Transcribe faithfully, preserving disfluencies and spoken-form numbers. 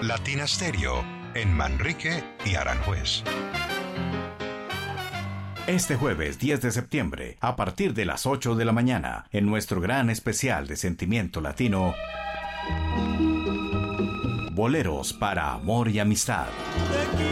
Latina Stereo, en Manrique y Aranjuez. Este jueves diez de septiembre, a partir de las ocho de la mañana, en nuestro gran especial de Sentimiento Latino, Boleros para Amor y Amistad.